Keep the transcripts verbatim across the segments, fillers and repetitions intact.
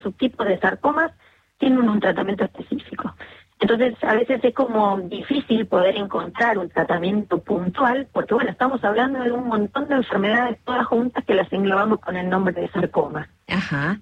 subtipos de sarcomas tienen un tratamiento específico. Entonces, a veces es como difícil poder encontrar un tratamiento puntual, porque bueno, estamos hablando de un montón de enfermedades todas juntas que las englobamos con el nombre de sarcoma. Ajá.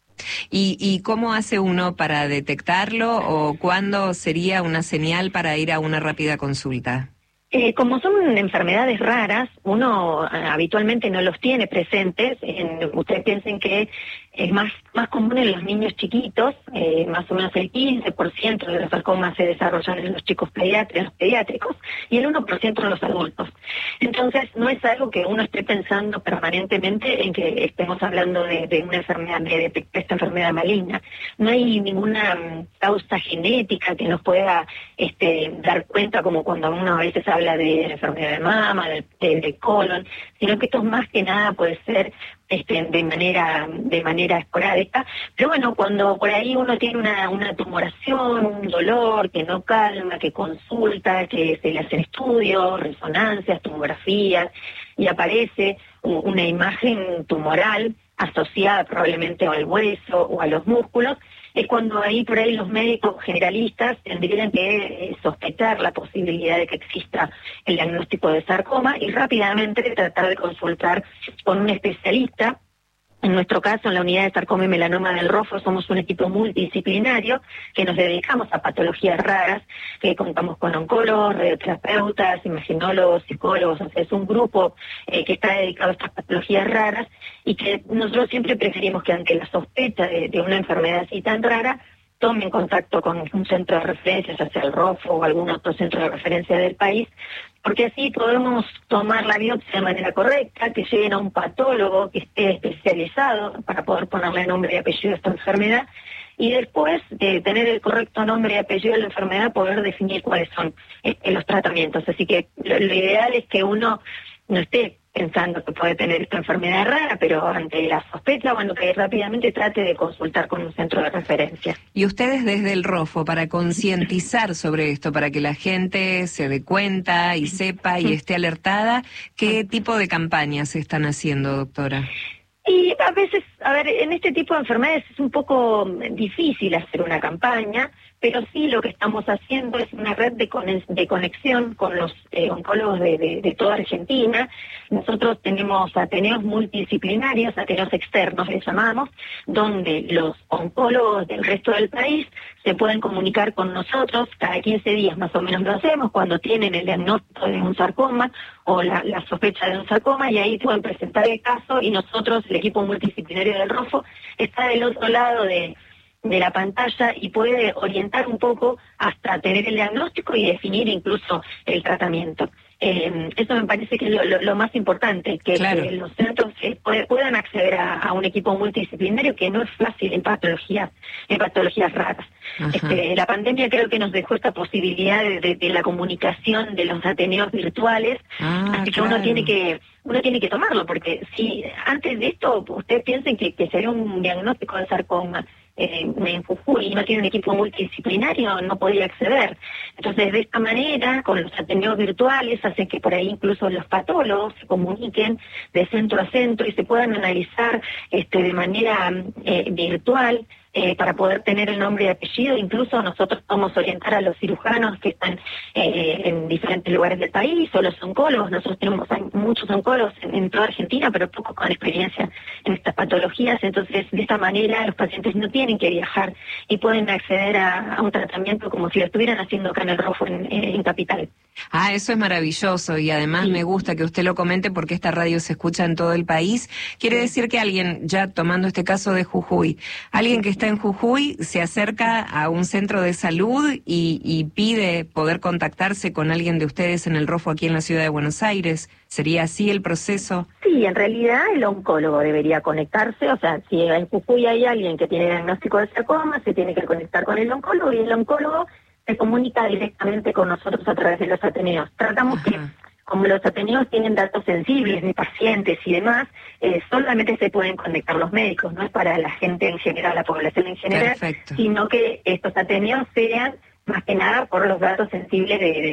¿Y, y cómo hace uno para detectarlo o cuándo sería una señal para ir a una rápida consulta? Eh, como son enfermedades raras, uno eh, habitualmente no los tiene presentes. En, ustedes piensen que es más más común en los niños chiquitos, eh, más o menos el quince por ciento de los sarcomas se desarrollan en los chicos pediátricos, pediátricos y el uno por ciento en los adultos. Entonces, no es algo que uno esté pensando permanentemente en que estemos hablando de, de una enfermedad, de, de esta enfermedad maligna. No hay ninguna um, causa genética que nos pueda este, dar cuenta, como cuando uno a veces habla de la enfermedad de mama, del, del, del colon, sino que esto más que nada puede ser este, de manera de manera esporádica. Pero bueno, cuando por ahí uno tiene una, una tumoración, un dolor que no calma, que consulta, que se le hacen estudios, resonancias, tomografías, y aparece una imagen tumoral asociada probablemente al hueso o a los músculos, es cuando ahí por ahí los médicos generalistas tendrían que eh, sospechar la posibilidad de que exista el diagnóstico de sarcoma y rápidamente tratar de consultar con un especialista. En nuestro caso, en la unidad de sarcoma y melanoma del Rofo, somos un equipo multidisciplinario que nos dedicamos a patologías raras, que contamos con oncólogos, radioterapeutas, imaginólogos, psicólogos. O sea, es un grupo eh, que está dedicado a estas patologías raras y que nosotros siempre preferimos que ante la sospecha de, de una enfermedad así tan rara, tomen contacto con un centro de referencia, ya sea el Rofo o algún otro centro de referencia del país, porque así podemos tomar la biopsia de manera correcta, que lleguen a un patólogo que esté especializado para poder ponerle nombre y apellido a esta enfermedad, y después de tener el correcto nombre y apellido de la enfermedad, poder definir cuáles son este, los tratamientos. Así que lo, lo ideal es que uno no esté pensando que puede tener esta enfermedad rara, pero ante la sospecha, bueno, que rápidamente trate de consultar con un centro de referencia. Y ustedes desde el Rofo, para concientizar sobre esto, para que la gente se dé cuenta y sepa y esté alertada, ¿qué tipo de campañas están haciendo, doctora? Y a veces, a ver, en este tipo de enfermedades es un poco difícil hacer una campaña, pero sí lo que estamos haciendo es una red de, conex de conexión con los eh, oncólogos de, de, de toda Argentina. Nosotros tenemos ateneos multidisciplinarios, ateneos externos les llamamos, donde los oncólogos del resto del país se pueden comunicar con nosotros. Cada quince días más o menos lo hacemos, cuando tienen el diagnóstico de un sarcoma o la, la sospecha de un sarcoma, y ahí pueden presentar el caso, y nosotros, el equipo multidisciplinario del Rofo, está del otro lado de de la pantalla y puede orientar un poco hasta tener el diagnóstico y definir incluso el tratamiento. Eh, eso me parece que es lo, lo, lo más importante, que, claro. que los centros eh, puedan acceder a, a un equipo multidisciplinario, que no es fácil en patologías, en patologías raras. Este, la pandemia creo que nos dejó esta posibilidad de, de, de la comunicación de los ateneos virtuales, ah, así que claro. uno tiene que uno tiene que tomarlo, porque si antes de esto ustedes piensen que, que sería un diagnóstico de sarcoma Eh, en Jujuy y no tiene un equipo multidisciplinario, no podía acceder. Entonces, de esta manera, con los ateneos virtuales, hacen que por ahí incluso los patólogos se comuniquen de centro a centro y se puedan analizar este, de manera eh, virtual, eh, para poder tener el nombre y apellido. Incluso nosotros podemos orientar a los cirujanos que están eh, en diferentes lugares del país, o los oncólogos. Nosotros tenemos hay muchos oncólogos en, en toda Argentina, pero pocos con experiencia en estas patologías. Entonces, de esta manera, los pacientes no tienen que viajar y pueden acceder a, a un tratamiento como si lo estuvieran haciendo acá en el Rofo, en, en Capital. Ah, eso es maravilloso, y además sí. Me gusta que usted lo comente porque esta radio se escucha en todo el país. Quiere sí. decir que alguien, ya tomando este caso de Jujuy, alguien que está en Jujuy se acerca a un centro de salud y, y pide poder contactarse con alguien de ustedes en el Rofo aquí en la ciudad de Buenos Aires. ¿Sería así el proceso? Sí, en realidad el oncólogo debería conectarse. O sea, si en Jujuy hay alguien que tiene diagnóstico de sarcoma, se tiene que conectar con el oncólogo, y el oncólogo se comunica directamente con nosotros a través de los ateneos. Tratamos Ajá. que, como los ateneos tienen datos sensibles de pacientes y demás, eh, solamente se pueden conectar los médicos, no es para la gente en general, la población en general, Perfecto. sino que estos ateneos sean más que nada por los datos sensibles de, de,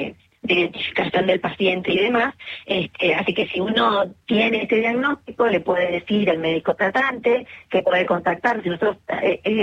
de identificación del paciente y demás. Este, así que si uno tiene este diagnóstico, le puede decir al médico tratante que puede contactar. Si nosotros eh,